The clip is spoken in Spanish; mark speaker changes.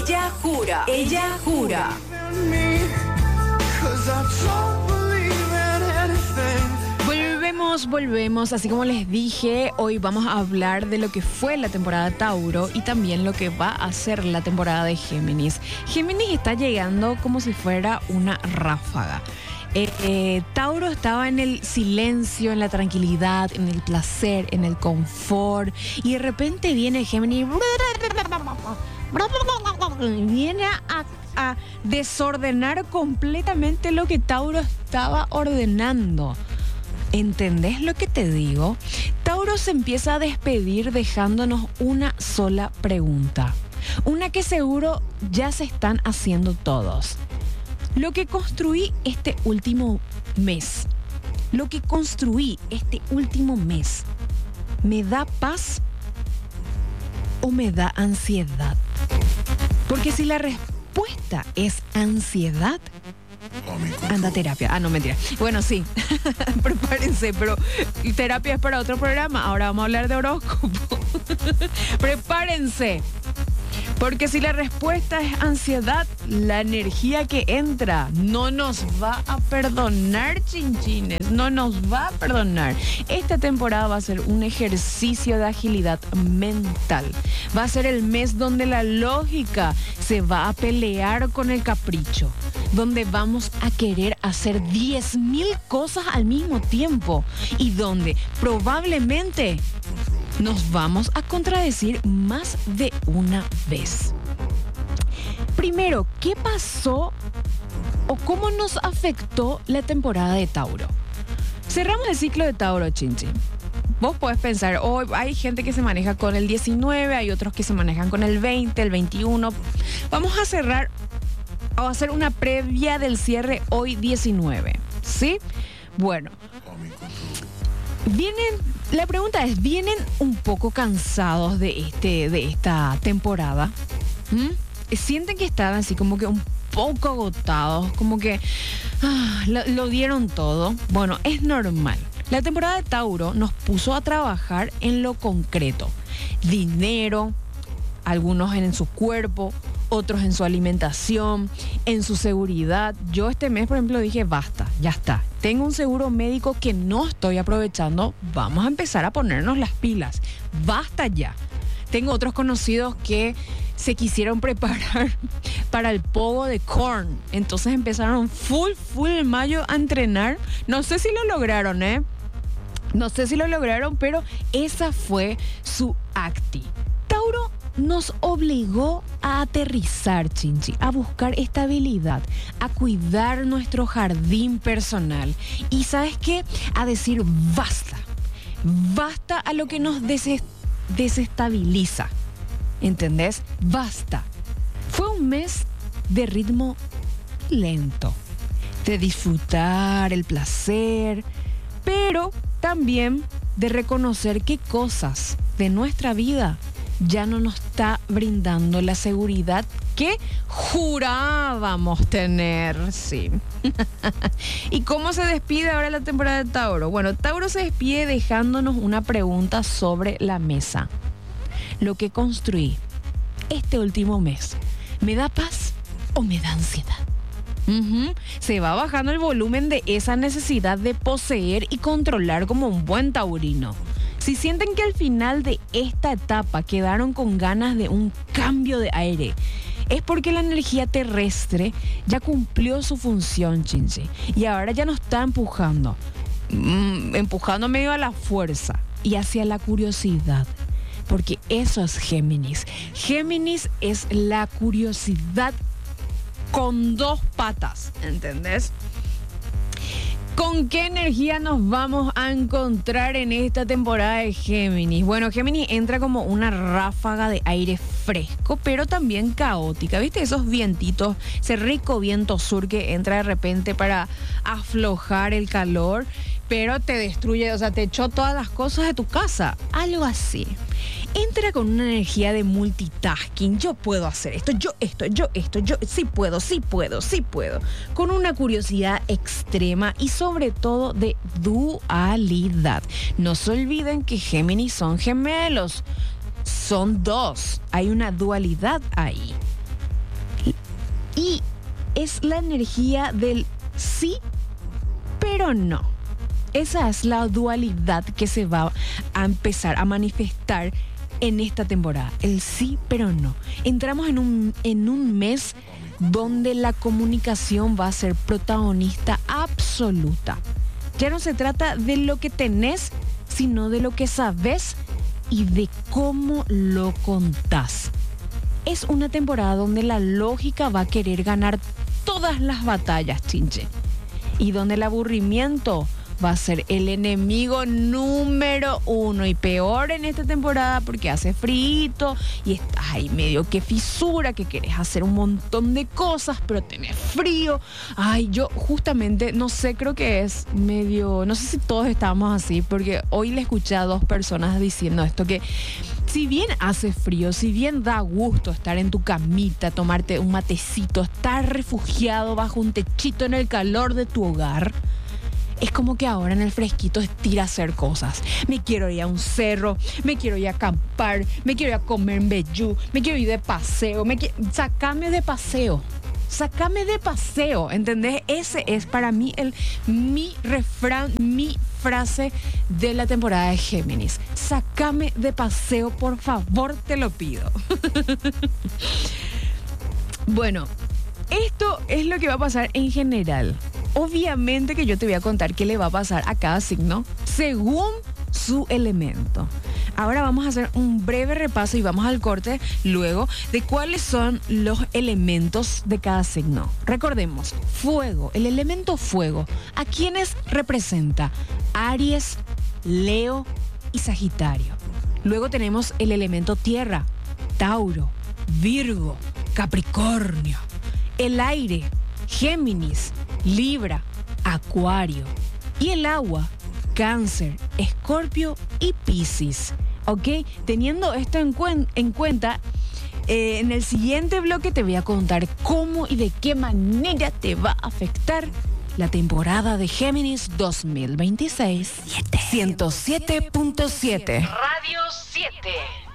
Speaker 1: Ella jura, ella jura. Volvemos, así como les dije, hoy vamos a hablar de lo que fue la temporada Tauro y también lo que va a ser la temporada de Géminis. Géminis está llegando como si fuera una ráfaga. Tauro estaba en el silencio, en la tranquilidad, en el placer, en el confort, y de repente viene Géminis, viene a desordenar completamente lo que Tauro estaba ordenando. ¿Entendés lo que te digo? Tauro se empieza a despedir dejándonos una sola pregunta. Una que seguro ya se están haciendo todos. Lo que construí este último mes, ¿me da paz o me da ansiedad? Porque si la respuesta es ansiedad, anda a terapia. Ah, no, mentira. Bueno, sí. Prepárense, pero terapia es para otro programa. Ahora vamos a hablar de horóscopo. Prepárense. Porque si la respuesta es ansiedad, la energía que entra no nos va a perdonar, chinchines. No nos va a perdonar. Esta temporada va a ser un ejercicio de agilidad mental. Va a ser el mes donde la lógica se va a pelear con el capricho. Donde vamos a querer hacer 10,000 cosas al mismo tiempo. Y donde probablemente nos vamos a contradecir más de una vez. Primero, ¿qué pasó o cómo nos afectó la temporada de Tauro? Cerramos el ciclo de Tauro, chinchín. Vos podés pensar, hay gente que se maneja con el 19, hay otros que se manejan con el 20, el 21. Vamos a cerrar o a hacer una previa del cierre hoy 19, ¿sí? Bueno, la pregunta es, ¿vienen un poco cansados de esta temporada? ¿Sienten que estaban así como que un poco agotados? Como que lo dieron todo. Bueno, es normal. La temporada de Tauro nos puso a trabajar en lo concreto. Dinero, algunos en su cuerpo, otros en su alimentación, en su seguridad. Yo este mes, por ejemplo, dije, basta, ya está. Tengo un seguro médico que no estoy aprovechando. Vamos a empezar a ponernos las pilas. Basta ya. Tengo otros conocidos que se quisieron preparar para el pogo de Korn. Entonces empezaron full en mayo a entrenar. No sé si lo lograron, pero esa fue su acti. Tauro nos obligó a aterrizar, chinchi, a buscar estabilidad, a cuidar nuestro jardín personal. Y ¿sabes qué? A decir basta. Basta a lo que nos desestabiliza. ¿Entendés? Basta. Fue un mes de ritmo lento, de disfrutar el placer, pero también de reconocer qué cosas de nuestra vida ya no nos está brindando la seguridad que jurábamos tener, sí. ¿Y cómo se despide ahora la temporada de Tauro? Bueno, Tauro se despide dejándonos una pregunta sobre la mesa. Lo que construí este último mes, ¿me da paz o me da ansiedad? Se va bajando el volumen de esa necesidad de poseer y controlar como un buen taurino. Si sienten que al final de esta etapa quedaron con ganas de un cambio de aire, es porque la energía terrestre ya cumplió su función, chinche, y ahora ya nos está empujando medio a la fuerza y hacia la curiosidad. Porque eso es Géminis. Géminis es la curiosidad con 2 patas, ¿entendés? ¿Con qué energía nos vamos a encontrar en esta temporada de Géminis? Bueno, Géminis entra como una ráfaga de aire fresco, pero también caótica. ¿Viste esos vientitos? Ese rico viento sur que entra de repente para aflojar el calor, pero te destruye, o sea, te echó todas las cosas de tu casa. Algo así. Entra con una energía de multitasking. Yo puedo hacer esto, yo sí puedo. Con una curiosidad extrema y sobre todo de dualidad. No se olviden que Géminis son gemelos. Son 2. Hay una dualidad ahí. es la energía del sí, pero no. Esa es la dualidad que se va a empezar a manifestar en esta temporada. El sí, pero no. Entramos en un mes donde la comunicación va a ser protagonista absoluta. Ya no se trata de lo que tenés, sino de lo que sabes y de cómo lo contás. Es una temporada donde la lógica va a querer ganar todas las batallas, chinche. Y donde el aburrimiento va a ser el enemigo número 1 y peor en esta temporada porque hace frío y estás ahí medio que fisura, que querés hacer un montón de cosas, pero tenés frío. Ay, yo justamente, no sé, creo que es medio, no sé si todos estamos así, porque hoy le escuché a 2 personas diciendo esto, que si bien hace frío, si bien da gusto estar en tu camita, tomarte un matecito, estar refugiado bajo un techito en el calor de tu hogar, es como que ahora en el fresquito estira a hacer cosas. Me quiero ir a un cerro, me quiero ir a acampar, me quiero ir a comer en vellú, me quiero ir de paseo, sácame de paseo. Sácame de paseo, ¿entendés? Ese es para mí mi refrán, mi frase de la temporada de Géminis. Sácame de paseo, por favor, te lo pido. Bueno, esto es lo que va a pasar en general. Obviamente que yo te voy a contar qué le va a pasar a cada signo según su elemento. Ahora vamos a hacer un breve repaso y vamos al corte luego de cuáles son los elementos de cada signo. Recordemos, fuego, el elemento fuego, ¿a quiénes representa? Aries, Leo y Sagitario. Luego tenemos el elemento tierra, Tauro, Virgo, Capricornio. El aire, Géminis, Libra, Acuario. Y el agua, Cáncer, Escorpio y Piscis. ¿Ok? Teniendo esto en cuenta, en el siguiente bloque te voy a contar cómo y de qué manera te va a afectar la temporada de Géminis 2026. 107.7
Speaker 2: Radio 7.